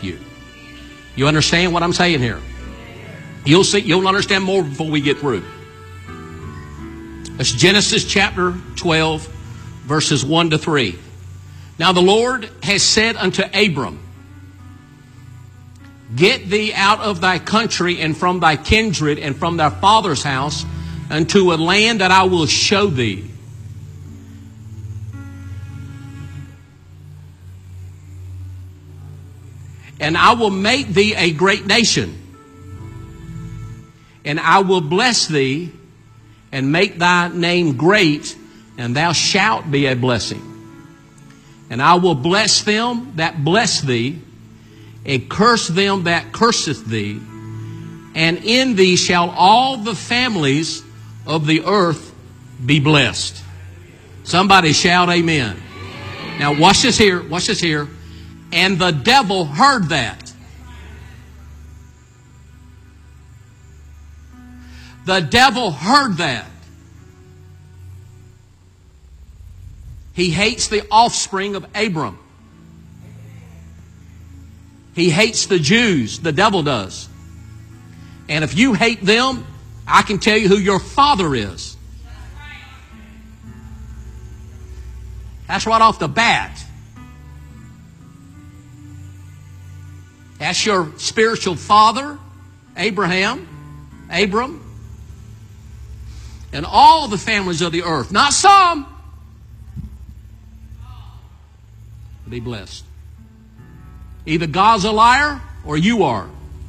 help you. You understand what I'm saying here? You'll see, you'll understand more before we get through. It's Genesis chapter 12, verses 1 to 3. Now the Lord has said unto Abram, Get thee out of thy country and from thy kindred and from thy father's house unto a land that I will show thee. And I will make thee a great nation. And I will bless thee and make thy name great, and thou shalt be a blessing. And I will bless them that bless thee, and curse them that curseth thee. And in thee shall all the families of the earth be blessed. Somebody shout amen. Now watch this here. Watch this here. And the devil heard that. The devil heard that. He hates the offspring of Abram. He hates the Jews. The devil does. And if you hate them, I can tell you who your father is. That's right off the bat. That's your spiritual father, Abram, and all the families of the earth. Not some. Be blessed. Either God's a liar or you are.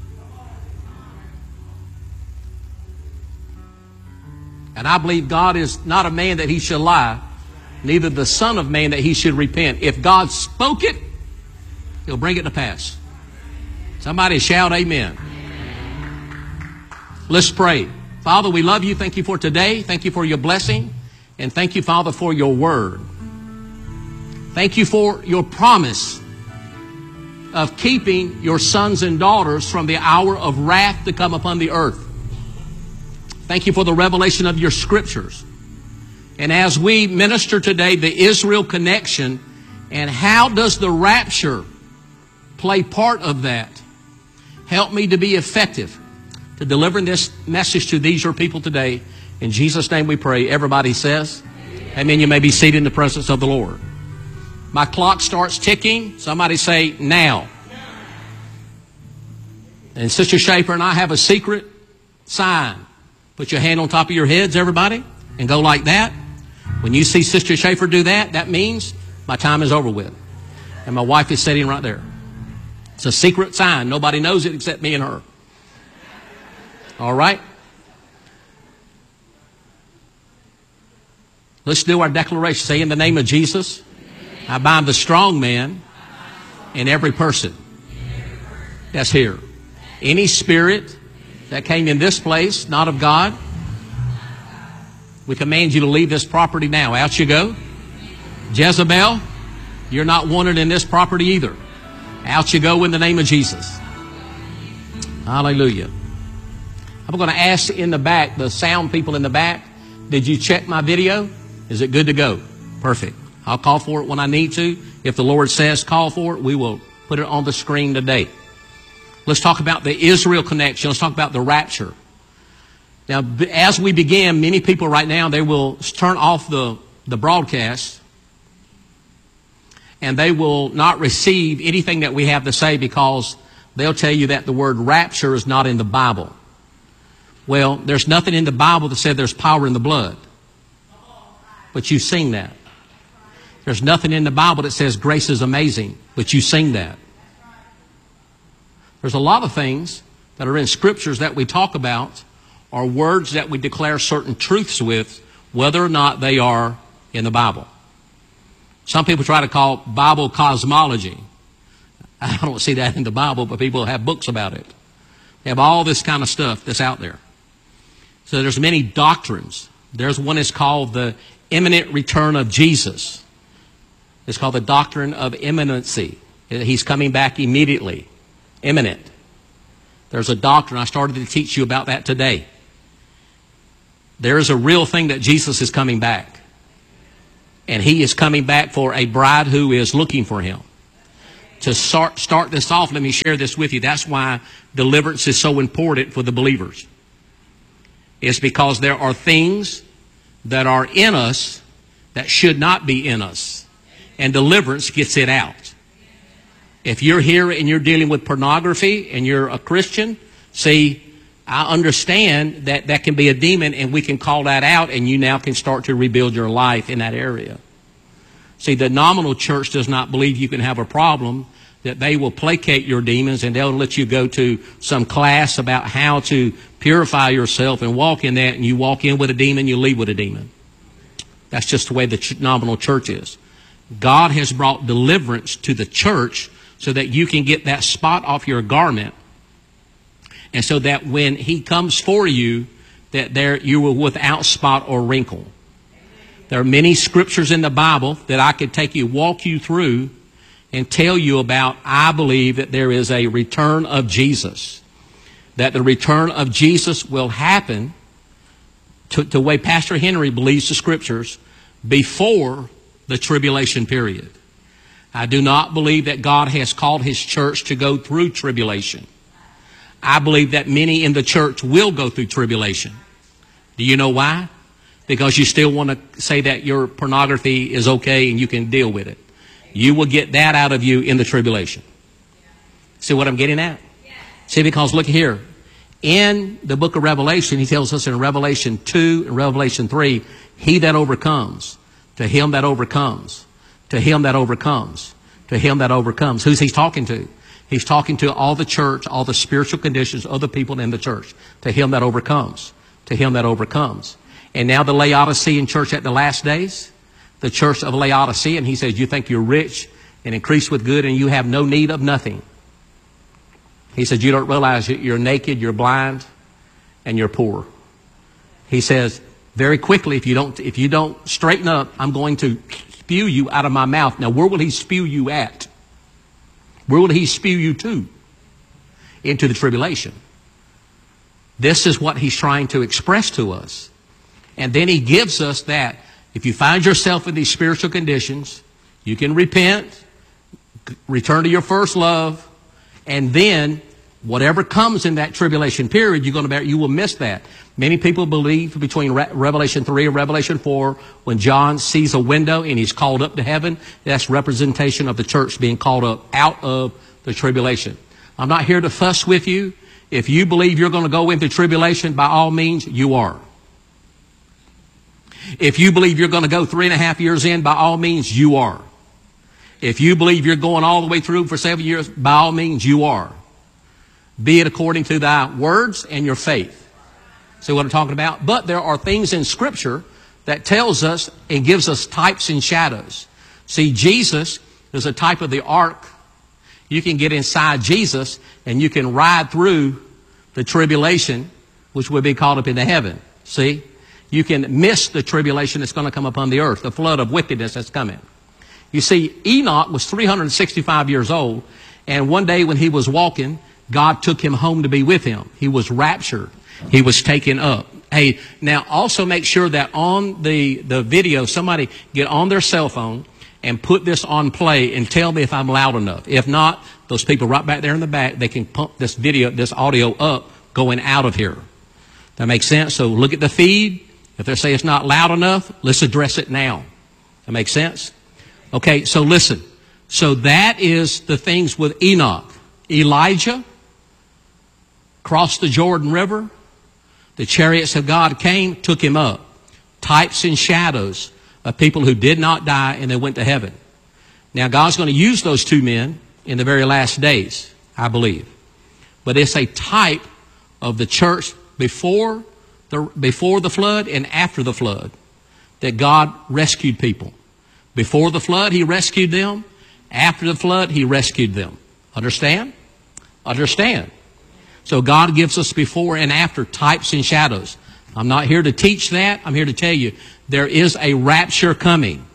And I believe God is not a man that he should lie, neither the Son of Man that he should repent. If God spoke it, he'll bring it to pass. Somebody shout amen. Let's pray. Father, we love you. Thank you for today. Thank you for your blessing. And thank you, Father, for your word. Thank you for your promise of keeping your sons and daughters from the hour of wrath to come upon the earth. Thank you for the revelation of your scriptures. And as we minister today, the Israel connection, and how does the rapture play part of that? Help me to be effective to delivering this message to these your people today. In Jesus' name we pray. Everybody says, amen. You may be seated in the presence of the Lord. My clock starts ticking. Somebody say, now. And Sister Schaefer and I have a secret sign. Put your hand on top of your heads, everybody, and go like that. When you see Sister Schaefer do that, that means my time is over with. And my wife is sitting right there. It's a secret sign. Nobody knows it except me and her. All right? Let's do our declaration. Say, in the name of Jesus, I bind the strong man in every person that's here. Any spirit that came in this place, not of God, we command you to leave this property now. Out you go. Jezebel, you're not wanted in this property either. Out you go in the name of Jesus. Hallelujah. I'm going to ask in the back, the sound people in the back, did you check my video? Is it good to go? Perfect. I'll call for it when I need to. If the Lord says call for it, we will put it on the screen today. Let's talk about the Israel connection. Let's talk about the rapture. Now, as we begin, many people right now, they will turn off the broadcast, and they will not receive anything that we have to say because they'll tell you that the word rapture is not in the Bible. Well, there's nothing in the Bible that said there's power in the blood. But you sing that. There's nothing in the Bible that says grace is amazing, but you sing that. There's a lot of things that are in scriptures that we talk about are words that we declare certain truths with, whether or not they are in the Bible. Some people try to call Bible cosmology. I don't see that in the Bible, but people have books about it. They have all this kind of stuff that's out there. So there's many doctrines. There's one that's called the imminent return of Jesus. It's called the doctrine of imminency. He's coming back immediately. Imminent. There's a doctrine. I started to teach you about that today. There is a real thing that Jesus is coming back. And he is coming back for a bride who is looking for him. to start this off, let me share this with you. That's why deliverance is so important for the believers. It's because there are things that are in us that should not be in us. And deliverance gets it out. If you're here and you're dealing with pornography and you're a Christian, see, I understand that that can be a demon, and we can call that out, and you now can start to rebuild your life in that area. See, the nominal church does not believe you can have a problem, that they will placate your demons and they'll let you go to some class about how to purify yourself and walk in that, and you walk in with a demon, you leave with a demon. That's just the way the nominal church is. God has brought deliverance to the church so that you can get that spot off your garment, and so that when He comes for you, that there you were without spot or wrinkle. There are many scriptures in the Bible that I could walk you through and tell you about. I believe that there is a return of Jesus. That the return of Jesus will happen to the way Pastor Henry believes the scriptures before the tribulation period. I do not believe that God has called His church to go through tribulation. I believe that many in the church will go through tribulation. Do you know why? Because you still want to say that your pornography is okay and you can deal with it. You will get that out of you in the tribulation. See what I'm getting at? See, because look here. In the book of Revelation, He tells us in Revelation 2 and Revelation 3, he that overcomes, to him that overcomes, to him that overcomes, to him that overcomes. Who's He talking to? He's talking to all the church, all the spiritual conditions of the people in the church. To him that overcomes. To him that overcomes. And now the Laodicean church at the last days, the church of Laodicea, and he says, you think you're rich and increased with good and you have no need of nothing. He says, you don't realize you're naked, you're blind, and you're poor. He says, very quickly, if you don't straighten up, I'm going to spew you out of my mouth. Now, where will He spew you at? Where will He spew you to? Into the tribulation. This is what He's trying to express to us. And then He gives us that if you find yourself in these spiritual conditions, you can repent, return to your first love, and then whatever comes in that tribulation period, you will miss that. Many people believe between Revelation 3 and Revelation 4, when John sees a window and he's called up to heaven, that's representation of the church being called up out of the tribulation. I'm not here to fuss with you. If you believe you're going to go into tribulation, by all means, you are. If you believe you're going to go 3.5 years in, by all means, you are. If you believe you're going all the way through for 7 years, by all means, you are. Be it according to thy words and your faith. See what I'm talking about? But there are things in Scripture that tells us and gives us types and shadows. See, Jesus is a type of the ark. You can get inside Jesus and you can ride through the tribulation, which will be caught up into heaven. See? You can miss the tribulation that's going to come upon the earth, the flood of wickedness that's coming. You see, Enoch was 365 years old, and one day when he was walking, God took him home to be with Him. He was raptured. He was taken up. Hey, now also make sure that on the video, somebody get on their cell phone and put this on play and tell me if I'm loud enough. If not, those people right back there in the back, they can pump this video, this audio up going out of here. That makes sense? So look at the feed. If they say it's not loud enough, let's address it now. That makes sense? Okay, so listen. So that is the things with Enoch. Elijah crossed the Jordan River. The chariots of God came, took him up. Types and shadows of people who did not die and they went to heaven. Now God's going to use those two men in the very last days, I believe. But it's a type of the church before the flood and after the flood that God rescued people. Before the flood, He rescued them. After the flood, He rescued them. Understand? Understand. So God gives us before and after types and shadows. I'm not here to teach that. I'm here to tell you there is a rapture coming.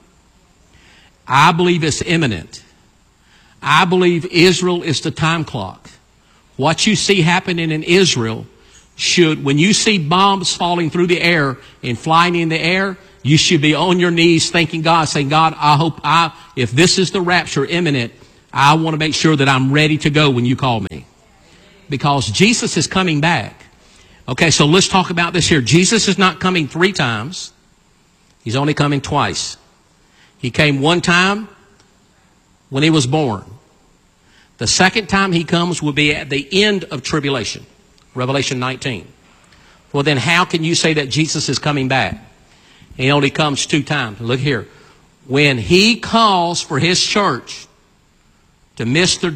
I believe it's imminent. I believe Israel is the time clock. What you see happening in Israel should, when you see bombs falling through the air and flying in the air, you should be on your knees thanking God, saying, God, I hope if this is the rapture imminent, I want to make sure that I'm ready to go when you call me. Because Jesus is coming back. Okay, so let's talk about this here. Jesus is not coming 3 times. He's only coming twice. He came one time when he was born. The second time he comes will be at the end of tribulation. Revelation 19. Well, then how can you say that Jesus is coming back? He only comes 2 times. Look here. When he calls for his church to miss the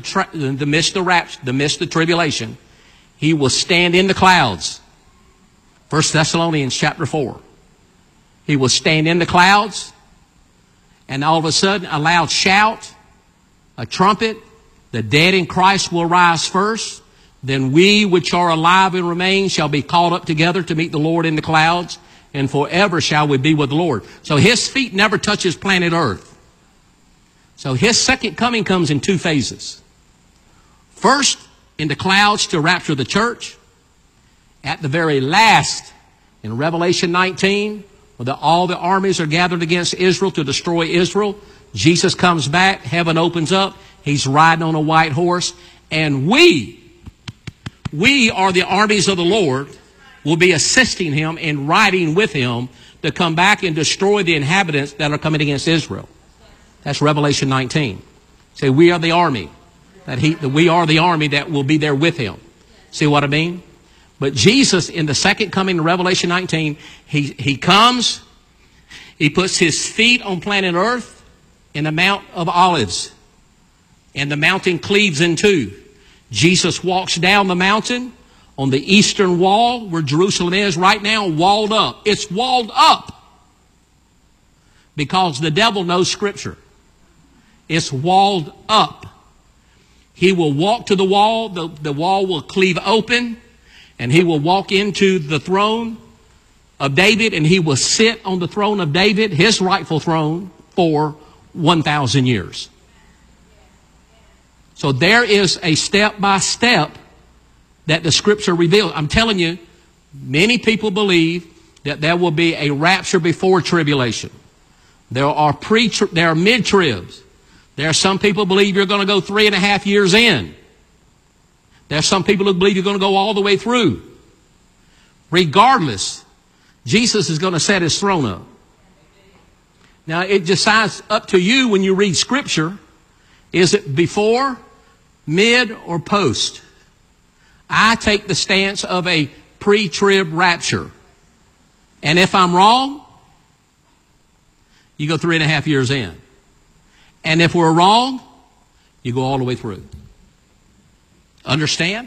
tribulation, he will stand in the clouds. 1 Thessalonians chapter 4. He will stand in the clouds, and all of a sudden a loud shout, a trumpet, the dead in Christ will rise first. Then we which are alive and remain shall be caught up together to meet the Lord in the clouds, and forever shall we be with the Lord. So his feet never touches planet Earth. So his second coming comes in 2 phases. First, in the clouds to rapture the church. At the very last, in Revelation 19, where all the armies are gathered against Israel to destroy Israel, Jesus comes back, heaven opens up, he's riding on a white horse, and we are the armies of the Lord, will be assisting him and riding with him to come back and destroy the inhabitants that are coming against Israel. That's Revelation 19. Say, we are the army. We are the army that will be there with him. See what I mean? But Jesus, in the second coming in Revelation 19, he comes, he puts his feet on planet Earth in the Mount of Olives. And the mountain cleaves in 2. Jesus walks down the mountain on the eastern wall where Jerusalem is right now, walled up. It's walled up because the devil knows Scripture. It's walled up. He will walk to the wall. The wall will cleave open, and he will walk into the throne of David, and he will sit on the throne of David, his rightful throne, for 1,000 years. So there is a step-by-step that the Scripture reveals. I'm telling you, many people believe that there will be a rapture before tribulation. There are mid-tribs. There are some people who believe you're going to go 3.5 years in. There are some people who believe you're going to go all the way through. Regardless, Jesus is going to set his throne up. Now, it decides up to you when you read Scripture. Is it before, mid, or post? I take the stance of a pre-trib rapture. And if I'm wrong, you go 3.5 years in. And if we're wrong, you go all the way through. Understand?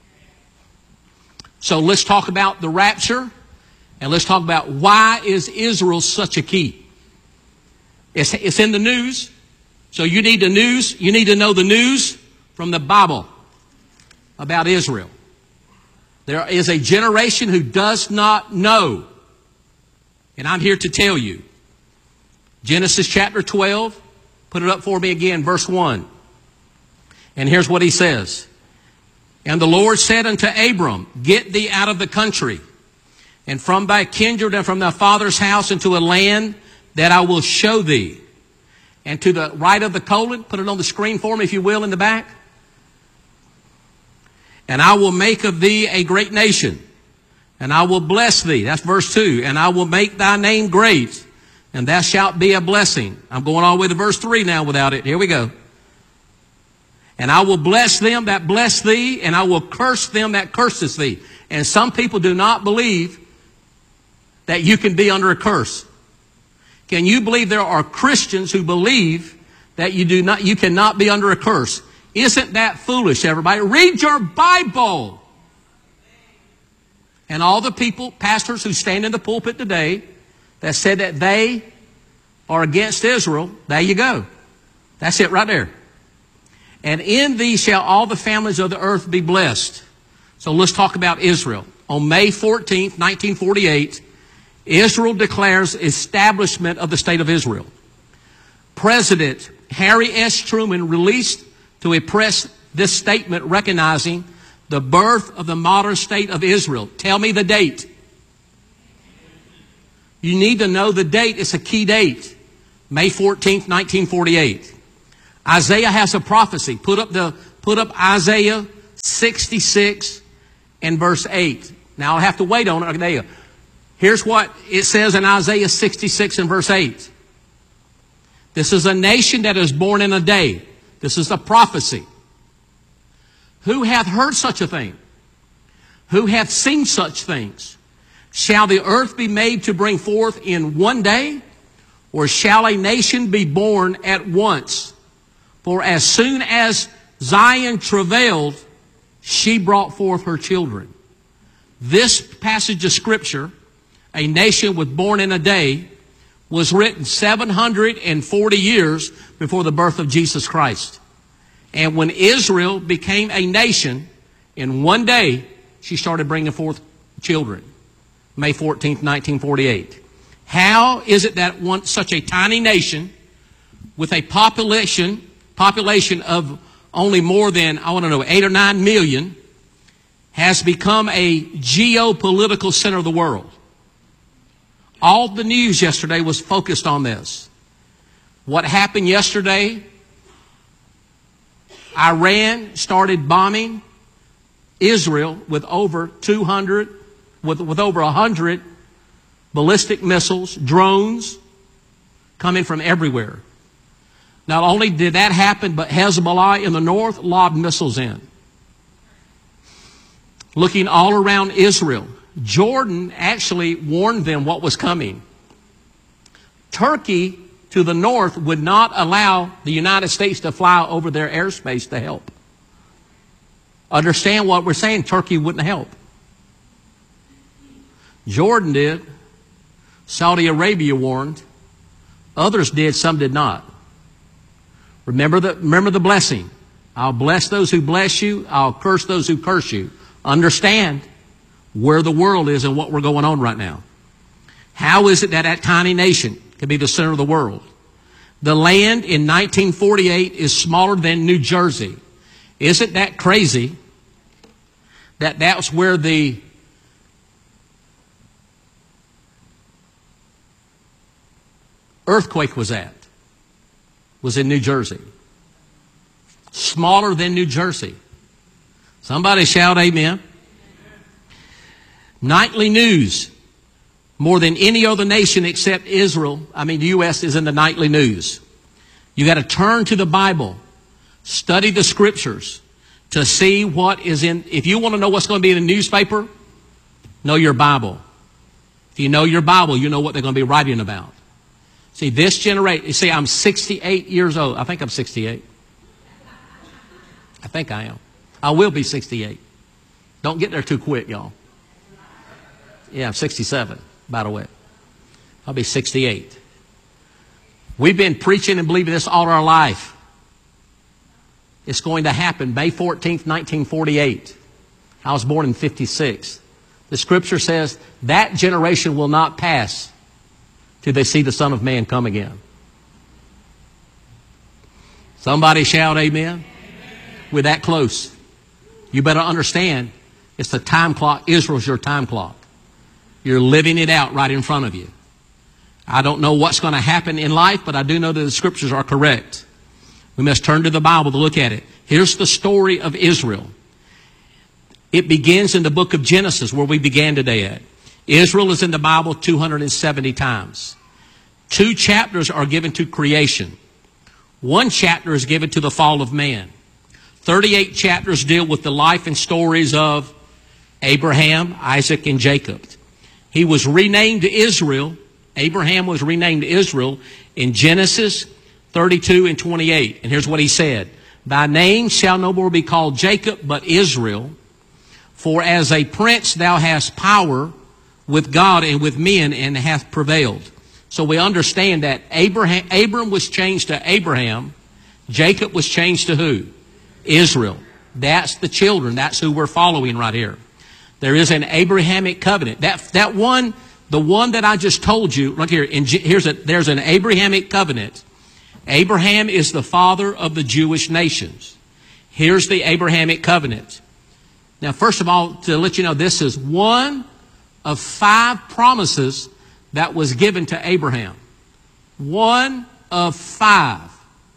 So let's talk about the rapture, and let's talk about why is Israel such a key. It's in the news. So you need the news. You need to know the news from the Bible about Israel. There is a generation who does not know. And I'm here to tell you. Genesis chapter 12. Put it up for me again, verse 1. And here's what he says. And the Lord said unto Abram, get thee out of the country, and from thy kindred and from thy father's house into a land that I will show thee. And to the right of the colon, put it on the screen for me if you will in the back. And I will make of thee a great nation, and I will bless thee. That's verse 2. And I will make thy name great, and thou shalt be a blessing. I'm going all the way to verse 3 now without it. Here we go. And I will bless them that bless thee, and I will curse them that curses thee. And some people do not believe that you can be under a curse. Can you believe there are Christians who believe that you cannot be under a curse? Isn't that foolish, everybody? Read your Bible. And all the people, pastors who stand in the pulpit today that said that they are against Israel, there you go. That's it right there. And in thee shall all the families of the earth be blessed. So let's talk about Israel. On May 14th, 1948, Israel declares establishment of the state of Israel. President Harry S. Truman released to a press this statement recognizing the birth of the modern state of Israel. Tell me the date. You need to know the date. It's a key date. May 14th, 1948. Isaiah has a prophecy. Put up Isaiah 66 and verse 8. Now I'll have to wait on it. Here's what it says in Isaiah 66 and verse 8. This is a nation that is born in a day. This is a prophecy. Who hath heard such a thing? Who hath seen such things? Shall the earth be made to bring forth in one day? Or shall a nation be born at once? For as soon as Zion travailed, she brought forth her children. This passage of Scripture, a nation was born in a day, was written 740 years before the birth of Jesus Christ. And when Israel became a nation, in one day, she started bringing forth children. May 14th, 1948. How is it that such a tiny nation with a population of only more than, 8 or 9 million, has become a geopolitical center of the world? All the news yesterday was focused on this. What happened yesterday? Iran started bombing Israel with over 100 ballistic missiles, drones coming from everywhere. Not only did that happen, but Hezbollah in the north lobbed missiles in. Looking all around Israel, Jordan actually warned them what was coming. Turkey to the north would not allow the United States to fly over their airspace to help. Understand what we're saying? Turkey wouldn't help. Jordan did. Saudi Arabia warned. Others did, some did not. Remember the blessing. I'll bless those who bless you. I'll curse those who curse you. Understand where the world is and what we're going on right now. How is it that that tiny nation can be the center of the world? The land in 1948 is smaller than New Jersey. Isn't that crazy that that's where the earthquake was at? Was in New Jersey. Smaller than New Jersey. Somebody shout amen. Nightly news. More than any other nation except Israel, the U.S. is in the nightly news. You got to turn to the Bible. Study the Scriptures to see what is in. If you want to know what's going to be in the newspaper, know your Bible. If you know your Bible, you know what they're going to be writing about. See, this generation, you see, I'm 68 years old. I think I'm 68. I think I am. I will be 68. Don't get there too quick, y'all. Yeah, I'm 67, by the way. I'll be 68. We've been preaching and believing this all our life. It's going to happen May 14th, 1948. I was born in 56. The Scripture says that generation will not pass till they see the Son of Man come again. Somebody shout amen. We're that close. You better understand, it's the time clock. Israel's your time clock. You're living it out right in front of you. I don't know what's going to happen in life, but I do know that the Scriptures are correct. We must turn to the Bible to look at it. Here's the story of Israel. It begins in the book of Genesis, where we began today at. Israel is in the Bible 270 times. 2 chapters are given to creation. 1 chapter is given to the fall of man. 38 chapters deal with the life and stories of Abraham, Isaac, and Jacob. He was renamed Israel. Abraham was renamed Israel in Genesis 32 and 28. And here's what he said. Thy name shall no more be called Jacob, but Israel. For as a prince thou hast power with God and with men, and hath prevailed. So we understand that Abram was changed to Abraham. Jacob was changed to who? Israel. That's the children. That's who we're following right here. There is an Abrahamic covenant. That one, the one that I just told you, look here, there's an Abrahamic covenant. Abraham is the father of the Jewish nations. Here's the Abrahamic covenant. Now, first of all, to let you know, this is one of 5 promises that was given to Abraham. One of 5.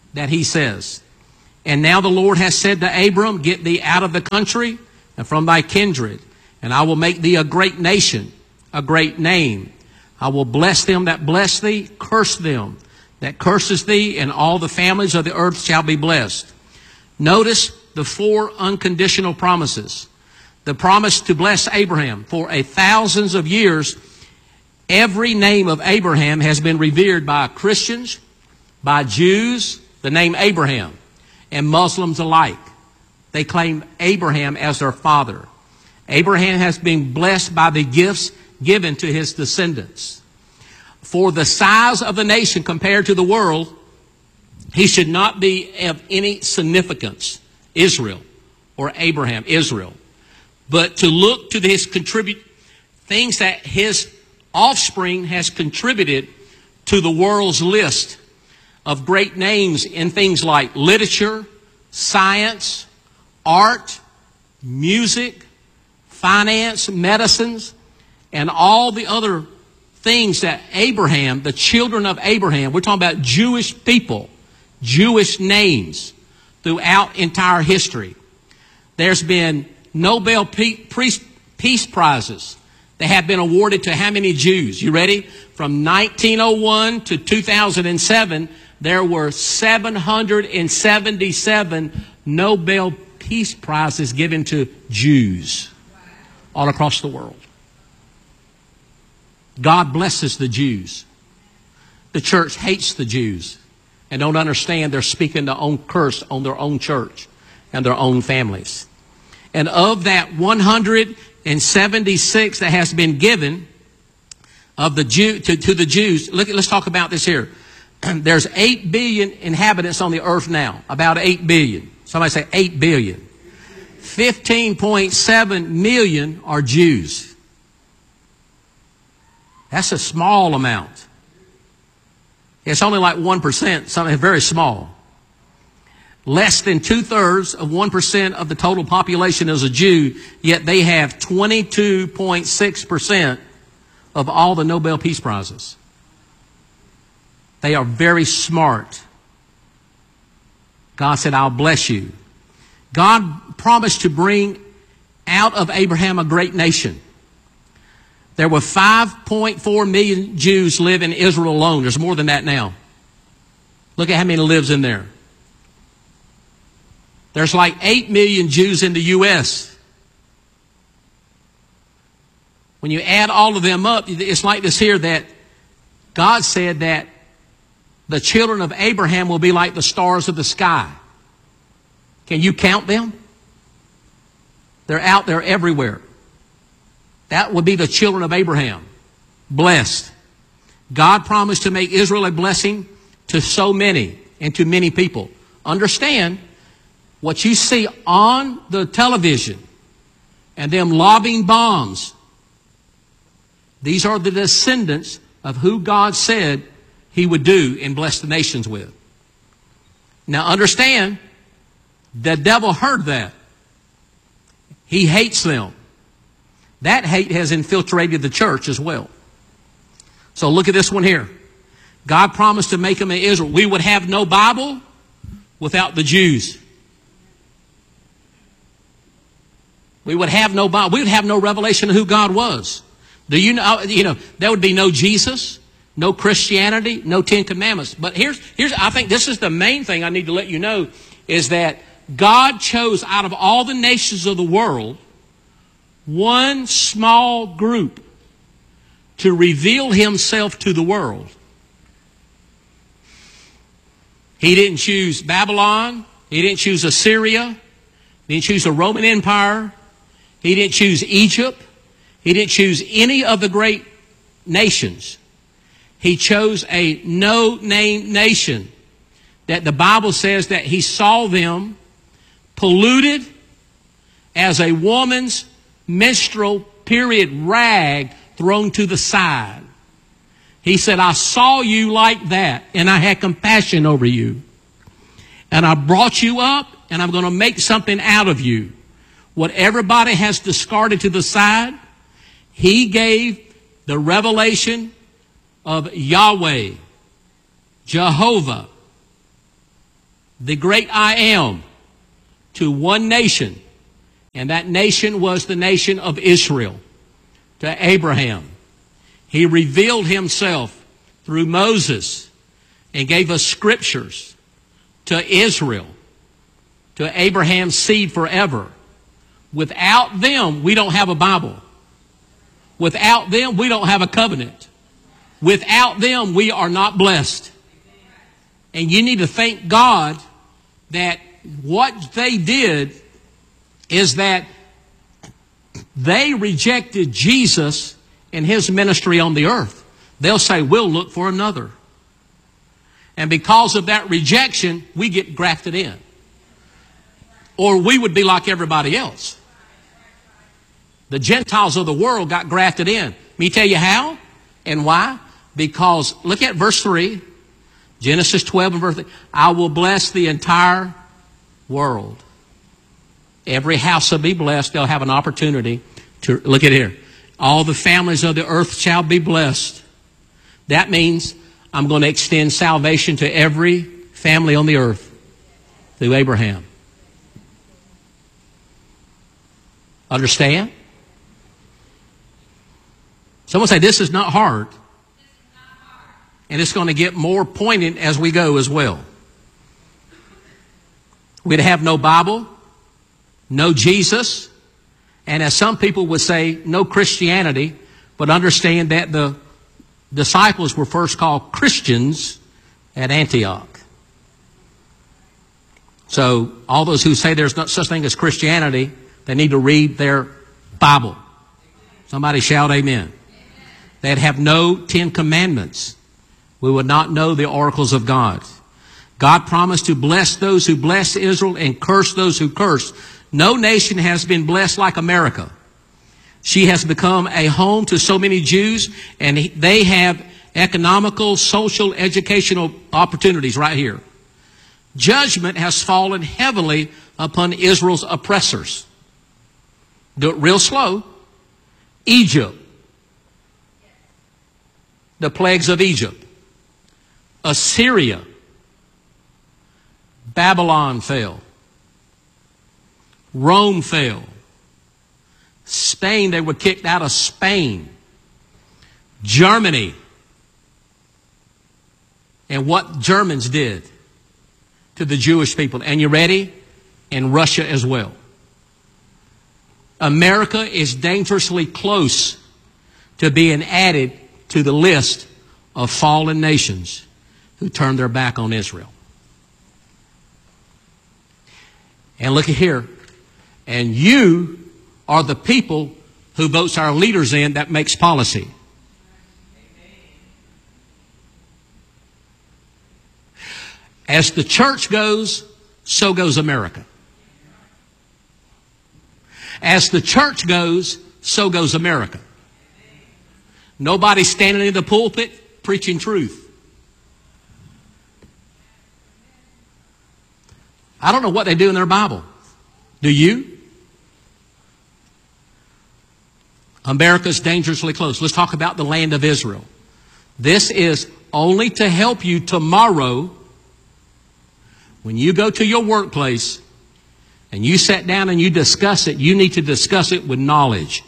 that he says. And now the Lord has said to Abram, get thee out of the country and from thy kindred, and I will make thee a great nation, a great name. I will bless them that bless thee, curse them that curses thee, and all the families of the earth shall be blessed. Notice the 4 unconditional promises. The promise to bless Abraham. For thousands of years, every name of Abraham has been revered by Christians, by Jews, the name Abraham, and Muslims alike. They claim Abraham as their father. Abraham has been blessed by the gifts given to his descendants. For the size of the nation compared to the world, he should not be of any significance, Israel, or Abraham, Israel. But to look to his things that his offspring has contributed to the world's list of great names in things like literature, science, art, music, finance, medicines, and all the other things that Abraham, the children of Abraham, we're talking about Jewish people, Jewish names throughout entire history. There's been Nobel Peace Prizes that have been awarded to how many Jews? You ready? From 1901 to 2007, there were 777 Nobel Peace Prizes given to Jews all across the world. God blesses the Jews. The church hates the Jews and don't understand they're speaking their own curse on their own church and their own families. And of that 176 that has been given of the to the Jews, let's talk about this here. There's 8 billion inhabitants on the earth now, about 8 billion. Somebody say 8 billion. 15.7 million are Jews. That's a small amount. It's only like 1%, something very small. Less than 2/3 of 1% of the total population is a Jew, yet they have 22.6% of all the Nobel Peace Prizes. They are very smart. God said, I'll bless you. God promised to bring out of Abraham a great nation. There were 5.4 million Jews live in Israel alone. There's more than that now. Look at how many lives in there. There's like 8 million Jews in the U.S. When you add all of them up, it's like this here that God said that the children of Abraham will be like the stars of the sky. Can you count them? They're out there everywhere. That would be the children of Abraham. Blessed. God promised to make Israel a blessing to so many and to many people. Understand, what you see on the television and them lobbing bombs, these are the descendants of who God said he would do and bless the nations with. Now understand, the devil heard that. He hates them. That hate has infiltrated the church as well. So look at this one here. God promised to make them in Israel. We would have no Bible without the Jews. We would have no Bible. We would have no revelation of who God was. Do you know, there would be no Jesus, no Christianity, no 10 Commandments. But here's I think this is the main thing I need to let you know, is that God chose out of all the nations of the world one small group to reveal himself to the world. He didn't choose Babylon. He didn't choose Assyria. He didn't choose the Roman Empire. He didn't choose Egypt. He didn't choose any of the great nations. He chose a no-name nation that the Bible says that he saw them polluted as a woman's menstrual period rag thrown to the side. He said, I saw you like that, and I had compassion over you. And I brought you up, and I'm going to make something out of you. What everybody has discarded to the side, he gave the revelation of Yahweh, Jehovah, the great I am, to one nation, and that nation was the nation of Israel, to Abraham. He revealed himself through Moses and gave us scriptures to Israel, to Abraham's seed forever. Without them, we don't have a Bible. Without them, we don't have a covenant. Without them, we are not blessed. And you need to thank God that what they did is that they rejected Jesus and his ministry on the earth. They'll say, we'll look for another. And because of that rejection, we get grafted in. Or we would be like everybody else. The Gentiles of the world got grafted in. Let me tell you how and why. Because, look at verse 3. Genesis 12 and verse 3. I will bless the entire world. Every house will be blessed. They'll have an opportunity to, look at here. All the families of the earth shall be blessed. That means I'm going to extend salvation to every family on the earth through Abraham. Understand? Someone say, this is not hard. And it's going to get more poignant as we go as well. We'd have no Bible, no Jesus, and as some people would say, no Christianity, but understand that the disciples were first called Christians at Antioch. So all those who say there's no such thing as Christianity, they need to read their Bible. Somebody shout amen. They'd have no 10 commandments. We would not know the oracles of God. God promised to bless those who bless Israel and curse those who curse. No nation has been blessed like America. She has become a home to so many Jews, and they have economical, social, educational opportunities right here. Judgment has fallen heavily upon Israel's oppressors. Do it real slow. Egypt. The plagues of Egypt. Assyria. Babylon fell. Rome fell. Spain, they were kicked out of Spain. Germany. And what Germans did to the Jewish people. And you ready? And Russia as well. America is dangerously close to being added to the list of fallen nations who turned their back on Israel. And look at here. And you are the people who votes our leaders in that makes policy. As the church goes, so goes America. As the church goes, so goes America. Nobody's standing in the pulpit preaching truth. I don't know what they do in their Bible. Do you? America's dangerously close. Let's talk about the land of Israel. This is only to help you tomorrow when you go to your workplace and you sit down and you discuss it. You need to discuss it with knowledge.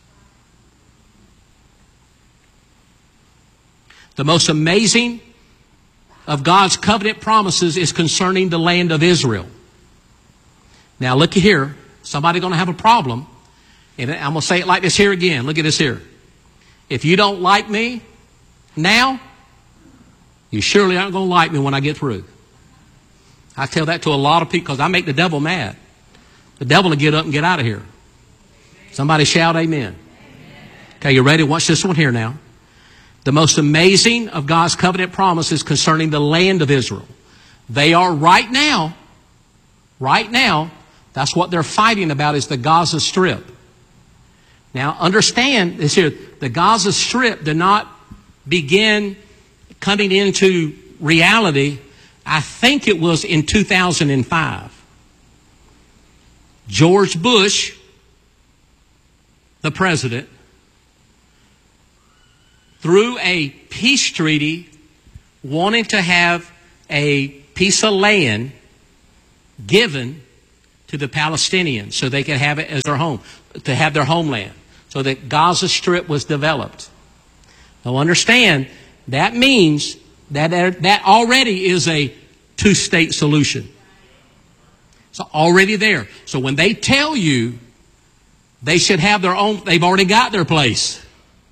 The most amazing of God's covenant promises is concerning the land of Israel. Now look here. Somebody's going to have a problem. And I'm going to say it like this here again. Look at this here. If you don't like me now, you surely aren't going to like me when I get through. I tell that to a lot of people because I make the devil mad. The devil will get up and get out of here. Somebody shout amen. Okay, you ready? Watch this one here now. The most amazing of God's covenant promises concerning the land of Israel. They are right now, that's what they're fighting about is the Gaza Strip. Now understand this here, the Gaza Strip did not begin coming into reality, I think it was in 2005. George Bush, the president, through a peace treaty, wanting to have a piece of land given to the Palestinians so they could have it as their home, to have their homeland, so that Gaza Strip was developed. Now understand, that means that already is a two-state solution. It's already there. So when they tell you they should have their own, they've already got their place.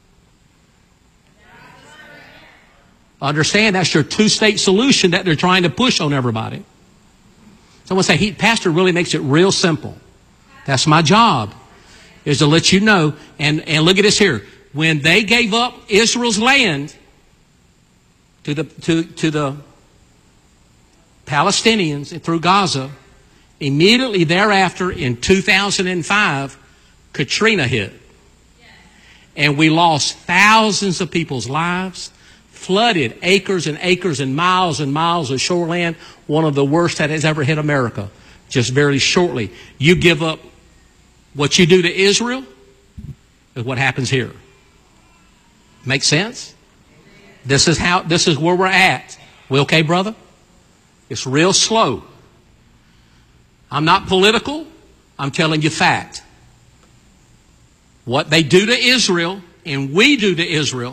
Understand, that's your two-state solution that they're trying to push on everybody. Someone say, Pastor really makes it real simple. That's my job, is to let you know. And look at this here. When they gave up Israel's land to the Palestinians through Gaza, immediately thereafter in 2005, Katrina hit. And we lost thousands of people's lives, flooded acres and acres and miles of shoreland, one of the worst that has ever hit America, just very shortly. You give up what you do to Israel is what happens here. Make sense? This is where we're at. We okay, brother? It's real slow. I'm not political. I'm telling you fact. What they do to Israel and we do to Israel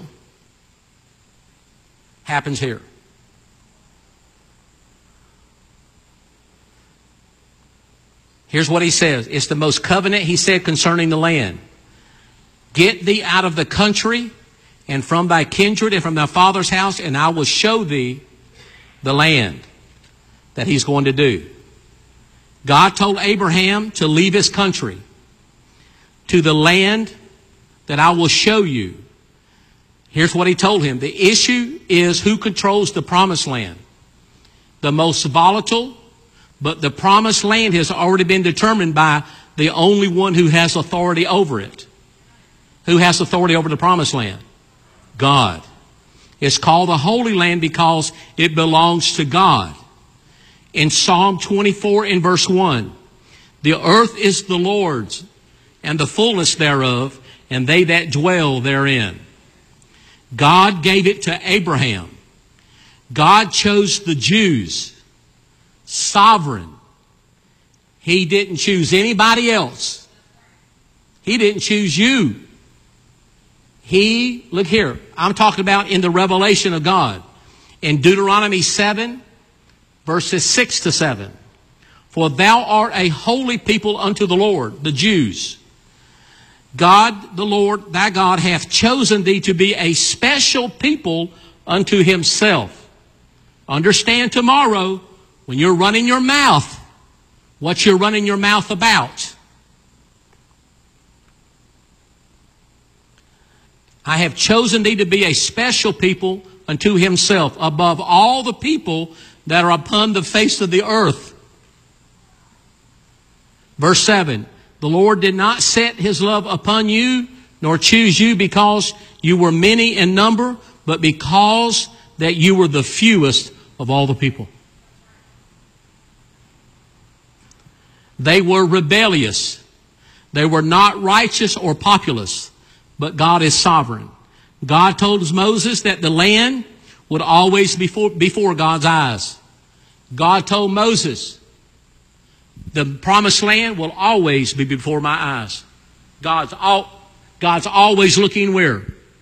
happens here. Here's what he says. It's the most covenant, he said, concerning the land. Get thee out of the country and from thy kindred and from thy father's house, and I will show thee the land that he's going to do. God told Abraham to leave his country to the land that I will show you. Here's what he told him. The issue is who controls the promised land. The most volatile, but the promised land has already been determined by the only one who has authority over it. Who has authority over the promised land? God. It's called the Holy Land because it belongs to God. In Psalm 24 in verse 1, the earth is the Lord's and the fullness thereof, and they that dwell therein. God gave it to Abraham. God chose the Jews. Sovereign. He didn't choose anybody else. He didn't choose you. Look here, I'm talking about in the revelation of God. In Deuteronomy 7, verses 6 to 7. For thou art a holy people unto the Lord, the Jews. God, the Lord, thy God, hath chosen thee to be a special people unto himself. Understand tomorrow, when you're running your mouth, what you're running your mouth about. I have chosen thee to be a special people unto himself, above all the people that are upon the face of the earth. Verse 7, the Lord did not set his love upon you, nor choose you because you were many in number, but because that you were the fewest of all the people. They were rebellious. They were not righteous or populous, but God is sovereign. God told Moses that the land would always be before God's eyes. God told Moses, the promised land will always be before my eyes. God's always looking where?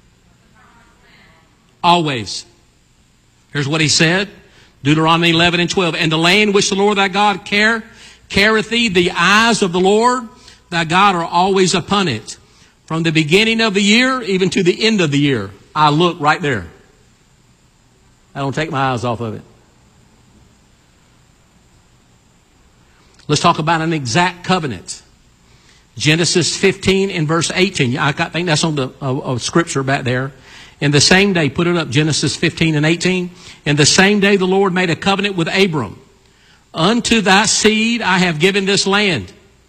Always. Here's what he said. Deuteronomy 11 and 12. And the land which the Lord thy God careth thee, the eyes of the Lord thy God are always upon it. From the beginning of the year even to the end of the year. I look right there. I don't take my eyes off of it. Let's talk about an exact covenant. Genesis 15 and verse 18. I think that's on the scripture back there. In the same day, put it up, Genesis 15 and 18. In the same day the Lord made a covenant with Abram. Unto thy seed I have given this land.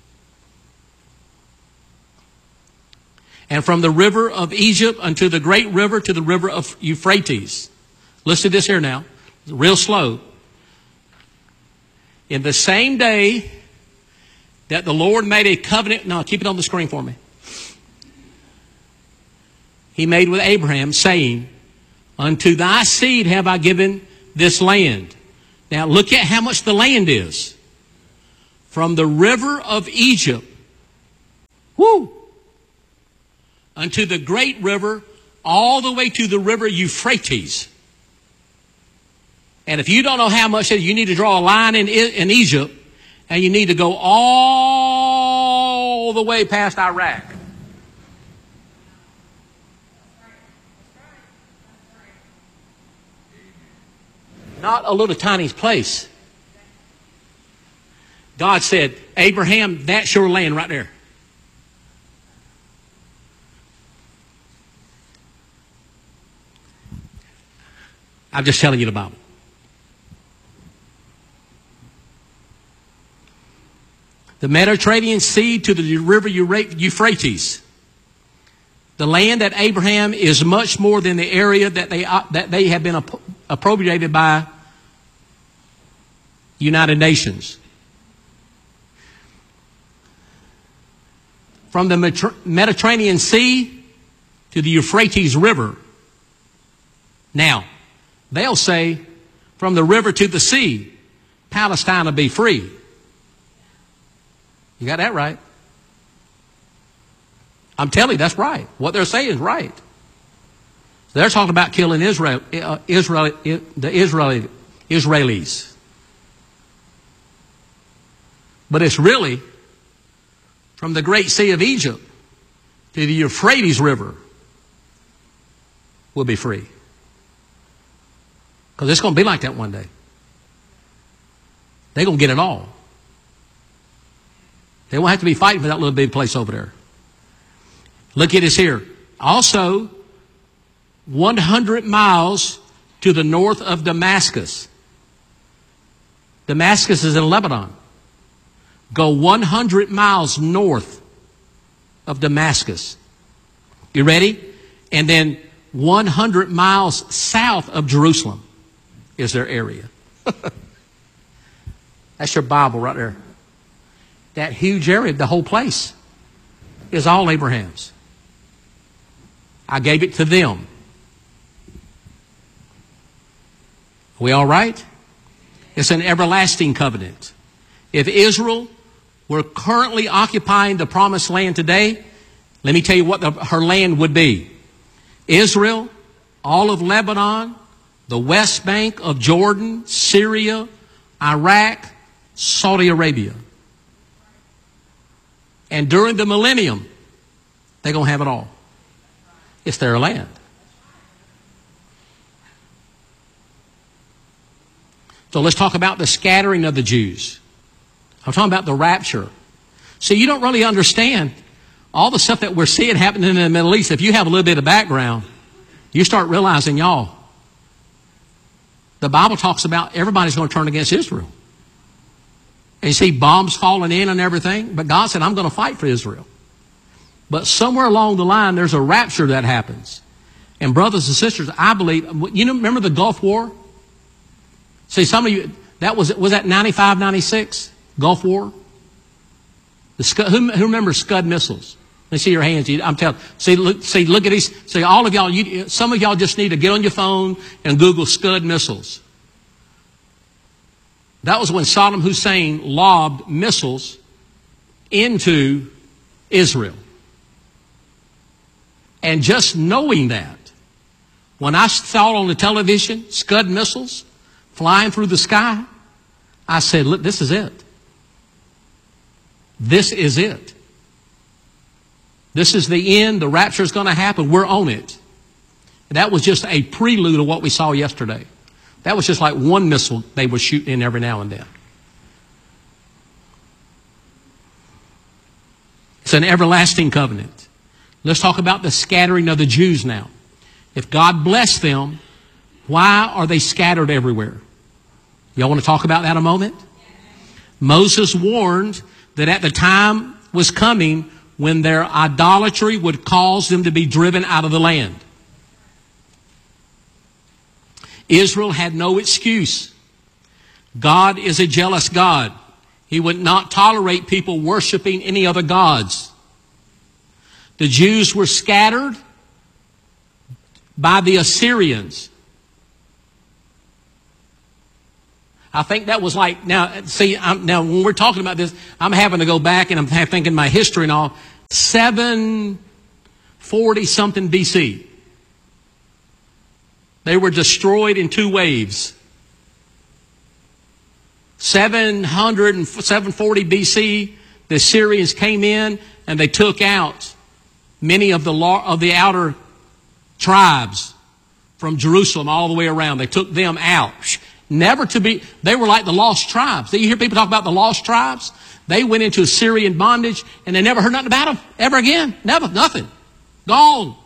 And from the river of Egypt unto the great river to the river of Euphrates. Listen to this here now. Real slow. In the same day that the Lord made a covenant. No, keep it on the screen for me. He made with Abraham, saying, unto thy seed have I given this land. Now look at how much the land is. from the river of Egypt, whoo, unto the great river, all the way to the river Euphrates. And if you don't know how much, you need to draw a line in Egypt, and you need to go all the way past Iraq. Not a little tiny place. God said, Abraham, that's your land right there. I'm just telling you the Bible. The Mediterranean Sea to the river Euphrates. The land that Abraham is much more than the area that they have been appropriated by United Nations. From the Mediterranean Sea to the Euphrates River. Now, they'll say, from the river to the sea, Palestine will be free. You got that right. I'm telling you, that's right. What they're saying is right. They're talking about killing the Israelis. But it's really from the great sea of Egypt to the Euphrates River will be free. Because it's going to be like that one day. They're going to get it all. They won't have to be fighting for that little big place over there. Look at this here. Also, 100 miles to the north of Damascus. Damascus is in Lebanon. Go 100 miles north of Damascus. You ready? And then 100 miles south of Jerusalem is their area. That's your Bible right there. That huge area, the whole place, is all Abraham's. I gave it to them. Are we all right? It's an everlasting covenant. If Israel were currently occupying the promised land today, let me tell you what her land would be. Israel, all of Lebanon, the West Bank of Jordan, Syria, Iraq, Saudi Arabia. And during the millennium, they're going to have it all. It's their land. So let's talk about the scattering of the Jews. I'm talking about the rapture. See, you don't really understand all the stuff that we're seeing happening in the Middle East. If you have a little bit of background, you start realizing, y'all, the Bible talks about everybody's going to turn against Israel. And you see bombs falling in and everything. But God said, I'm going to fight for Israel. But somewhere along the line, there's a rapture that happens. And brothers and sisters, I believe, remember the Gulf War? See, some of you, was that 95, 96? Gulf War? Who remembers Scud missiles? Let me see your hands. I'm telling. Look at these. See, all of y'all, some of y'all just need to get on your phone and Google Scud missiles. That was when Saddam Hussein lobbed missiles into Israel. And just knowing that, when I saw on the television Scud missiles flying through the sky, I said, look, this is it. This is it. This is the end. The rapture is going to happen. We're on it. And that was just a prelude of what we saw yesterday. That was just like one missile they were shooting in every now and then. It's an everlasting covenant. Let's talk about the scattering of the Jews now. If God blessed them, why are they scattered everywhere? Y'all want to talk about that a moment? Moses warned that at the time was coming when their idolatry would cause them to be driven out of the land. Israel had no excuse. God is a jealous God. He would not tolerate people worshiping any other gods. The Jews were scattered by the Assyrians. I think that was like, now, see, now when we're talking about this, I'm having to go back and I'm thinking my history and all. 740 something BC. They were destroyed in 2 waves. 740 BC, the Syrians came in and they took out many of the outer tribes from Jerusalem all the way around. They took them out. They were like the lost tribes. You hear people talk about the lost tribes? They went into Assyrian bondage and they never heard nothing about them ever again. Never, nothing. Gone.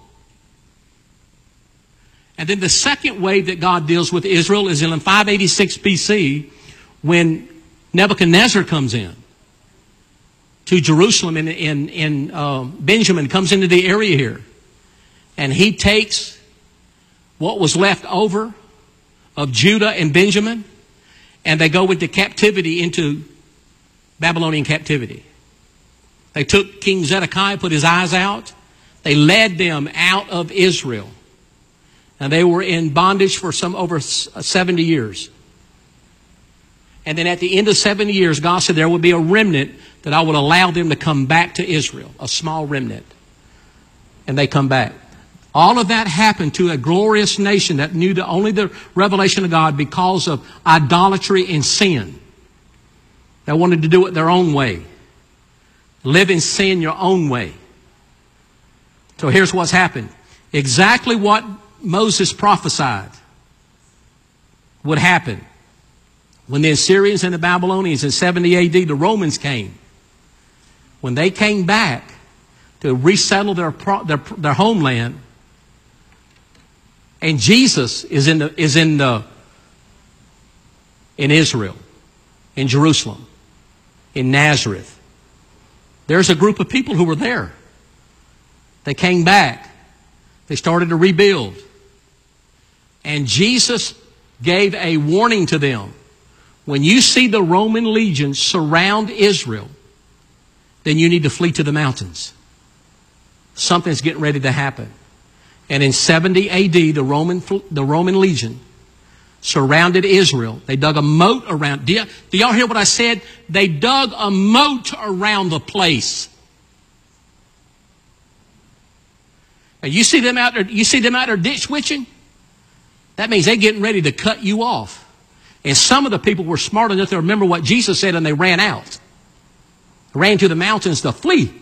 And then the second wave that God deals with Israel is in 586 BC when Nebuchadnezzar comes in to Jerusalem in Benjamin, comes into the area here. And he takes what was left over of Judah and Benjamin, and they go into captivity, into Babylonian captivity. They took King Zedekiah, put his eyes out. They led them out of Israel. And they were in bondage for over 70 years. And then at the end of 70 years, God said there would be a remnant that I would allow them to come back to Israel, a small remnant. And they come back. All of that happened to a glorious nation that knew only the revelation of God because of idolatry and sin. They wanted to do it their own way. Live in sin your own way. So here's what's happened. Exactly what Moses prophesied would happen. When the Assyrians and the Babylonians in 70 AD, the Romans came. When they came back to resettle their homeland, and Jesus is in Israel, in Jerusalem, in Nazareth. There's a group of people who were there. They came back. They started to rebuild. And Jesus gave a warning to them. When you see the Roman legions surround Israel, then you need to flee to the mountains. Something's getting ready to happen. And in 70 AD, the Roman legion surrounded Israel. They dug a moat around. Do y'all hear what I said? They dug a moat around the place. And you see them out there. You see them out there ditch witching. That means they're getting ready to cut you off. And some of the people were smart enough to remember what Jesus said, and they ran out. Ran to the mountains to flee.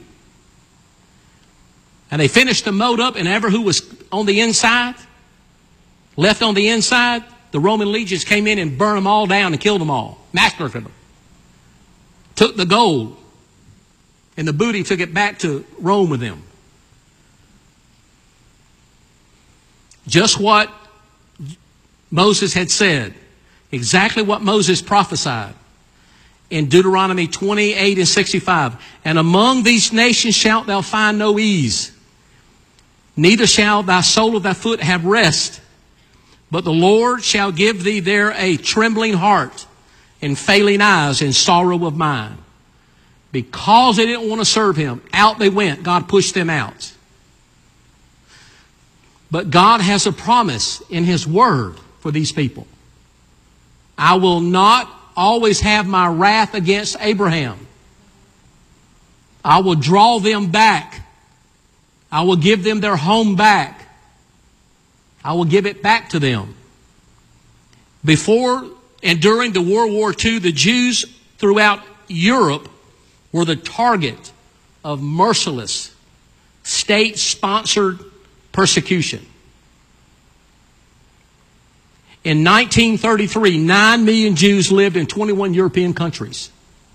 And they finished the moat up, and ever who was on the inside, left on the inside, the Roman legions came in and burned them all down and killed them all. Massacred them. Took the gold and the booty, took it back to Rome with them. Just what Moses had said. Exactly what Moses prophesied in Deuteronomy 28 and 65. And among these nations shalt thou find no ease. Neither shall thy sole of thy foot have rest. But the Lord shall give thee there a trembling heart and failing eyes and sorrow of mind. Because they didn't want to serve him, out they went. God pushed them out. But God has a promise in his word for these people. I will not always have my wrath against Abraham. I will draw them back. I will give them their home back. I will give it back to them. Before and during the World War II, the Jews throughout Europe were the target of merciless state-sponsored persecution. In 1933, 9 million Jews lived in 21 European countries.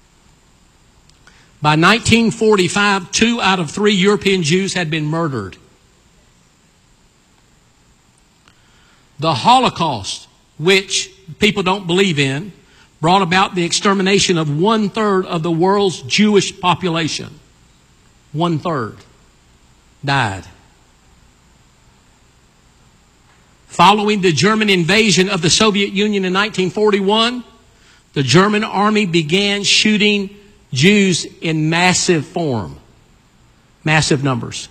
By 1945, 2 out of 3 European Jews had been murdered. The Holocaust, which people don't believe in, brought about the extermination of 1/3 of the world's Jewish population. 1/3 died. Following the German invasion of the Soviet Union in 1941, the German army began shooting Jews in massive form, massive numbers.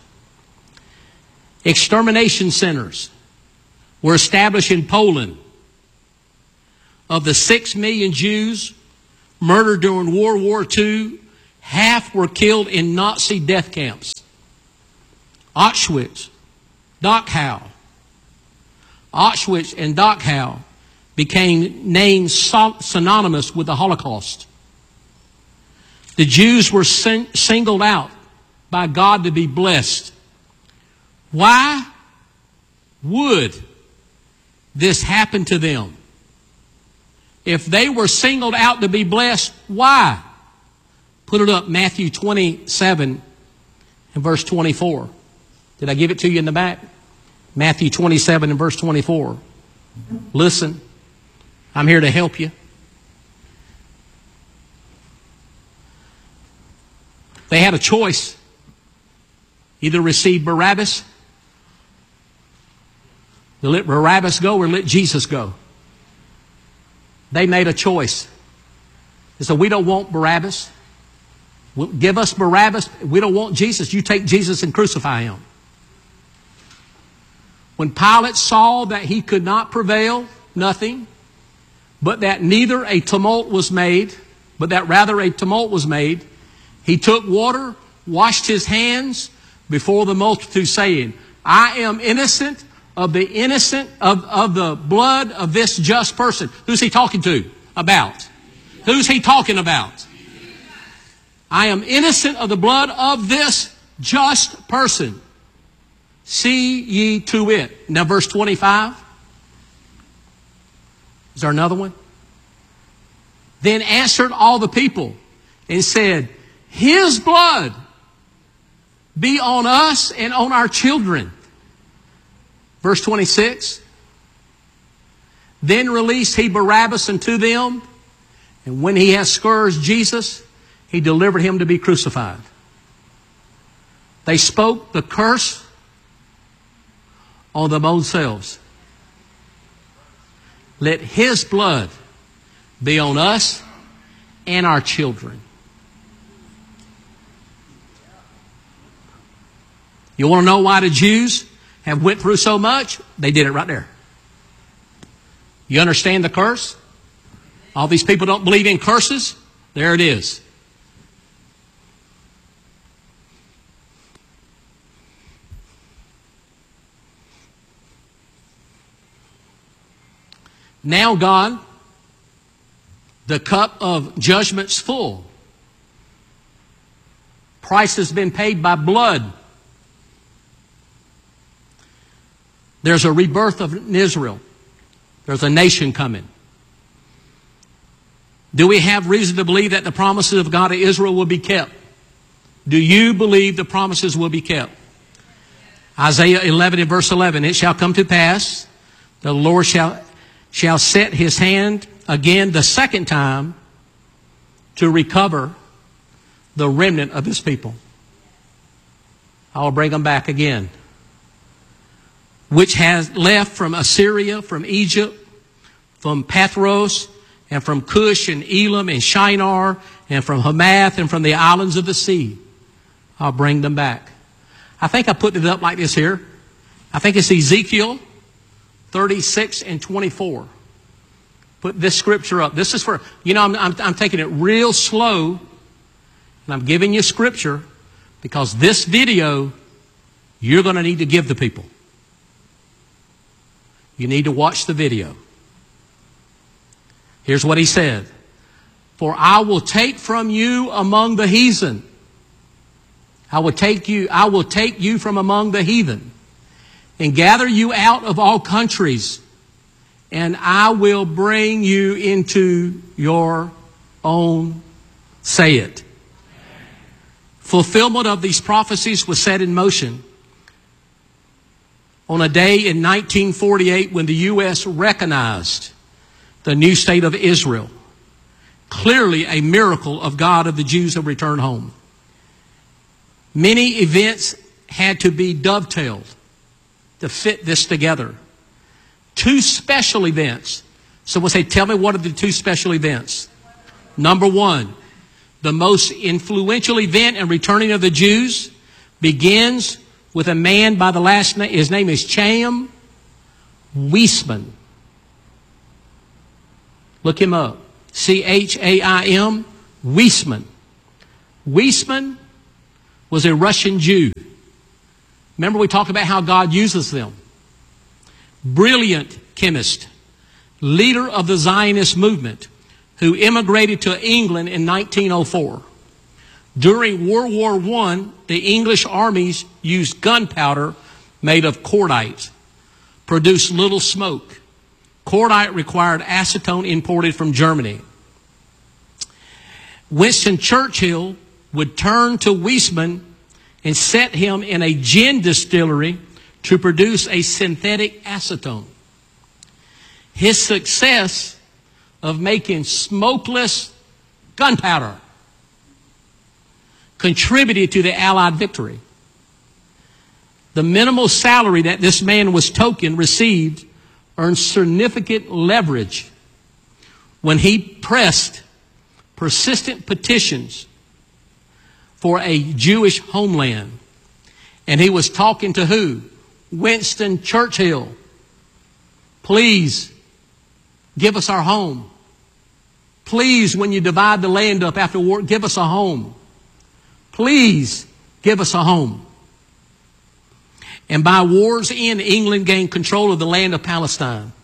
Extermination centers were established in Poland, of the 6 million Jews murdered during World War II, half were killed in Nazi death camps. Auschwitz, Dachau. Auschwitz and Dachau became names synonymous with the Holocaust. The Jews were singled out by God to be blessed. Why would this happen to them? If they were singled out to be blessed, why? Put it up, Matthew 27 and verse 24. Did I give it to you in the back? Matthew 27 and verse 24. Listen, I'm here to help you. They had a choice. Either receive Barabbas, to let Barabbas go, or let Jesus go. They made a choice. They said, we don't want Barabbas. Give us Barabbas. We don't want Jesus. You take Jesus and crucify him. When Pilate saw that he could not prevail, nothing, but that rather a tumult was made, he took water, washed his hands before the multitude, saying, I am innocent of the blood of this just person. Who's he talking to? About. Who's he talking about? I am innocent of the blood of this just person. See ye to it. Now verse 25. Is there another one? Then answered all the people and said, his blood be on us and on our children. Verse 26. Then released he Barabbas unto them, and when he had scourged Jesus, he delivered him to be crucified. They spoke the curse on themselves. Let his blood be on us and our children. You want to know why the Jews have went through so much? They did it right there. You understand the curse? All these people don't believe in curses. There it is. Now God, the cup of judgment's full. Price has been paid by blood. There's a rebirth of Israel. There's a nation coming. Do we have reason to believe that the promises of God to Israel will be kept? Do you believe the promises will be kept? Isaiah 11 and verse 11, it shall come to pass, the Lord shall set his hand again the second time to recover the remnant of his people. I will bring them back again. Which has left from Assyria, from Egypt, from Pathros, and from Cush and Elam and Shinar, and from Hamath, and from the islands of the sea. I'll bring them back. I think I put it up like this here. I think it's Ezekiel 36 and 24. Put this scripture up. This is for, I'm taking it real slow, and I'm giving you scripture, because this video you're going to need to give the people. You need to watch the video. Here's what he said. For I will take from you among the heathen. I will take you from among the heathen, and gather you out of all countries, and I will bring you into your own. Say it. Fulfillment of these prophecies was set in motion on a day in 1948 when the U.S. recognized the new state of Israel. Clearly a miracle of God of the Jews who returned home. Many events had to be dovetailed to fit this together. 2 special events. Someone say, tell me, what are the 2 special events? Number 1, the most influential event in returning of the Jews begins with a man by the last name. His name is Chaim Weizmann. Look him up. C-H-A-I-M, Weizmann. Weizmann was a Russian Jew. Remember we talked about how God uses them. Brilliant chemist, leader of the Zionist movement, who immigrated to England in 1904. During World War I, the English armies used gunpowder made of cordite, produced little smoke. Cordite required acetone imported from Germany. Winston Churchill would turn to Weizmann and set him in a gin distillery to produce a synthetic acetone. His success of making smokeless gunpowder contributed to the Allied victory. The minimal salary that this man was received earned significant leverage when he pressed persistent petitions for a Jewish homeland. And he was talking to who? Winston Churchill. Please give us our home. Please, when you divide the land up after war, give us a home. Please give us a home. And by war's end, England gained control of the land of Palestine.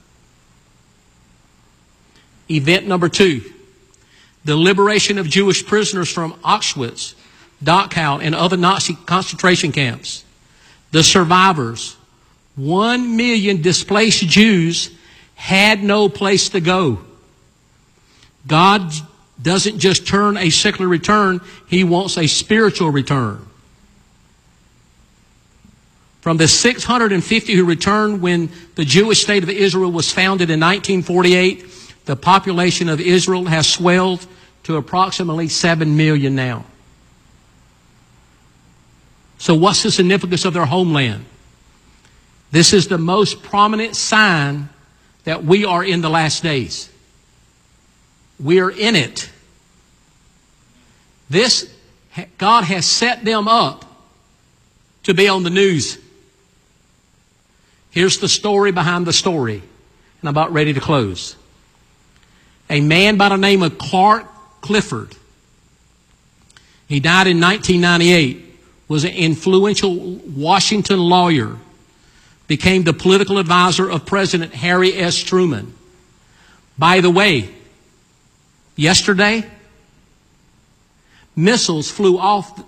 Event number 2. The liberation of Jewish prisoners from Auschwitz, Dachau, and other Nazi concentration camps. The survivors, 1 million displaced Jews, had no place to go. God doesn't just turn a secular return, He wants a spiritual return. From the 650 who returned when the Jewish state of Israel was founded in 1948, the population of Israel has swelled to approximately 7 million now. So what's the significance of their homeland? This is the most prominent sign that we are in the last days. We are in it. God has set them up to be on the news. Here's the story behind the story. And I'm about ready to close. A man by the name of Clark Clifford. He died in 1998. Was an influential Washington lawyer. Became the political advisor of President Harry S. Truman. By the way, yesterday, missiles flew off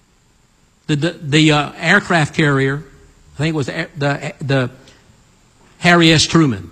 the aircraft carrier. I think it was the Harry S. Truman.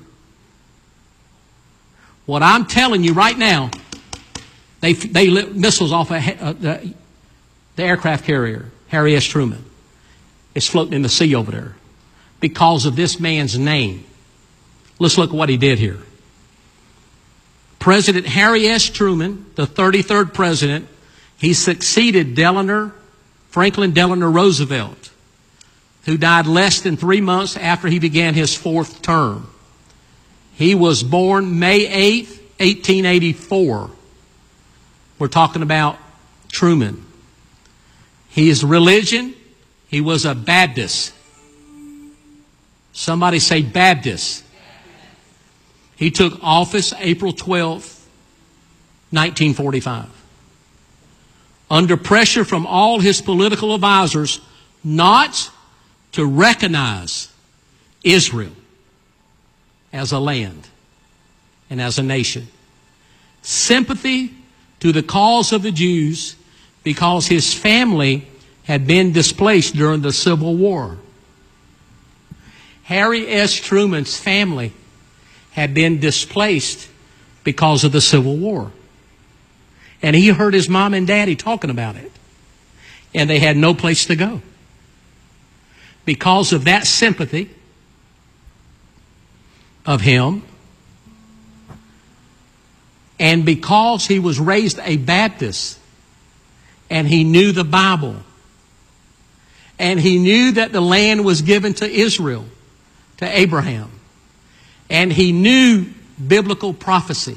What I'm telling you right now, they lit missiles off the aircraft carrier, Harry S. Truman. It's floating in the sea over there because of this man's name. Let's look at what he did here. President Harry S. Truman, the 33rd president, he succeeded Franklin Delano Roosevelt, who died less than 3 months after he began his 4th term. He was born May 8th, 1884. We're talking about Truman. His religion, he was a Baptist. Somebody say Baptist. He took office April 12th, 1945. Under pressure from all his political advisors not to recognize Israel as a land and as a nation. Sympathy to the cause of the Jews because his family had been displaced during the Civil War. Harry S. Truman's family had been displaced because of the Civil War. And he heard his mom and daddy talking about it. And they had no place to go. Because of that sympathy of him, and because he was raised a Baptist, and he knew the Bible, and he knew that the land was given to Israel, to Abraham, and he knew biblical prophecy.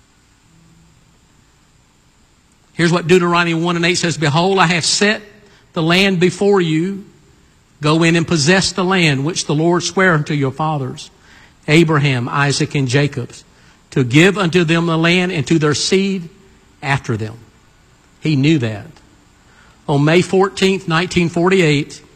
Here's what Deuteronomy 1:8 says, "Behold, I have set the land before you. Go in and possess the land which the Lord sware unto your fathers, Abraham, Isaac, and Jacob, to give unto them the land and to their seed after them. He knew that. On May 14th, 1948,